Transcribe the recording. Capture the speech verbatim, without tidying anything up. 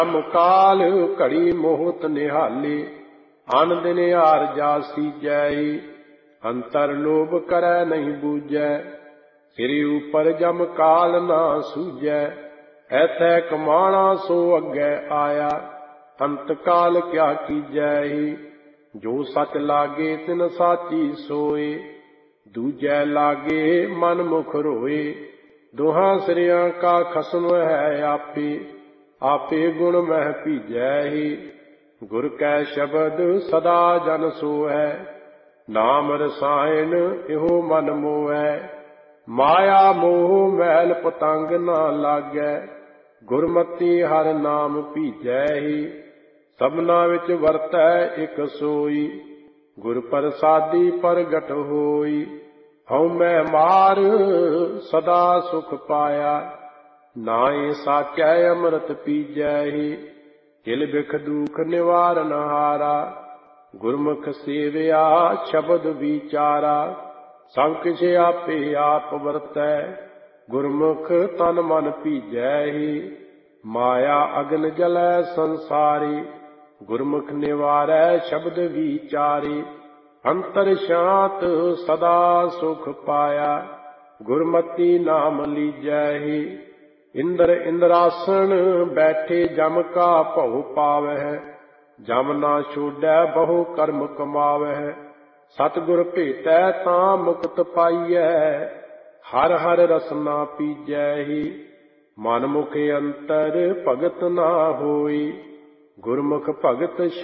ਜਮ ਕਾਲ ਘੜੀ ਮੋਹਤ ਨਿਹਾਲੀ, ਅਨ ਦਿਨ ਹਾਰ ਜਾ ਸੀਜੈ। ਅੰਤਰ ਲੋਭ ਕਰੈ ਨਹੀਂ ਬੂਝੈ, ਸਿਰ ਉਪਰ ਜਮ ਕਾਲ ਨਾ ਸੂਝੈ। ਐਥੈ ਕਮਾਣਾ ਸੋ ਅੱਗੇ ਆਇਆ, ਅੰਤ ਕਾਲ ਕਿਆ ਕੀਜੈ। ਜੋ ਸਚ ਲਾਗੇ ਤਿਨ ਸਾਚੀ ਸੋਏ, ਦੂਜੈ ਲਾਗੇ ਮਨ ਮੁਖ ਰੋਏ। ਦੋਹਾਂ ਸਿਰਿਆਂ ਕਾ ਖਸਮ ਹੈ ਆਪੇ, ਆਪੇ ਗੁਣ ਮਹਿ ਭੀਜੈ। ਗੁਰ ਕੈ ਸ਼ਬਦ ਸਦਾ ਜਨ ਸੋਹੈ, ਨਾਮ ਰਸਾਇਣ ਇਹੋ ਮਨ ਮੋਹੈ। ਮਾਇਆ ਮੋਹ ਮੈਲ ਪਤੰਗ ਨਾ ਲਾਗੈ, ਗੁਰਮਤੀ ਹਰਿ ਨਾਮ ਭੀਜੈ। ਸਭਨਾ ਵਿੱਚ ਵਰਤੈ ਇਕ ਸੋਈ, ਗੁਰ ਪ੍ਰਸਾਦੀ ਪ੍ਰਗਟ ਹੋਈ। ਹਉ ਮੈਂ ਮਾਰ ਸਦਾ ਸੁਖ ਪਾਇਆ, ਨਾਏ ਸਾਚੈ ਅੰਮ੍ਰਿਤ ਪੀਜੈ। ਕਿਲ ਬਿਖ ਦੁਖ ਨਿਵਾਰਨ ਹਾਰਾ, ਗੁਰਮੁਖ ਸੇਵਿਆ ਸ਼ਬਦ ਵਿਚਾਰਾ। ਸਭ ਕਿਛ ਆਪੇ ਆਪ ਵਰਤੈ, ਗੁਰਮੁਖ ਤਨ ਮਨ ਭੀਜੈ। ਮਾਇਆ ਅਗਨ ਜਲੈ ਸੰਸਾਰੀ, ਗੁਰਮੁਖ ਨਿਵਾਰੈ ਸ਼ਬਦ ਵਿਚਾਰੀ। ਅੰਤਰ ਸ਼ਾਂਤ ਸਦਾ ਸੁਖ ਪਾਇਆ, ਗੁਰਮਤੀ ਨਾਮ ਲੀਜੈ। ਇੰਦਰ ਇੰਦਰਾਸਣ ਬੈਠੇ ਜਮ ਕਾ ਭਉ ਪਾਵਹਿ, ਜਮ ਨਾ ਛੋਡੈ ਬਹੁ ਕਰਮ ਕਮਾਵਹਿ। ਸਤਿਗੁਰ ਭੇਟੈ ਤਾਂ ਮੁਕਤ ਪਾਈਐ, ਹਰਿ ਹਰਿ ਰਸਨਾ ਪੀਜੈ। ਮਨ ਮੁਖ ਅੰਤਰ ਭਗਤ ਨਾ ਹੋਈ, ਗੁਰਮੁਖ ਭਗਤ